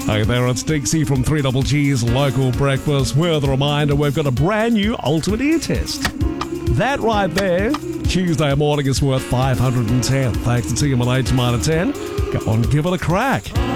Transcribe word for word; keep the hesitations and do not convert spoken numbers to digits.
Hey there, it's Dixie from three Double G's Local Breakfast with a reminder we've got a brand new Ultimate Ear Test. That right there, Tuesday morning is worth five hundred ten. Thanks to T M L H Minor ten. Go on, give it a crack.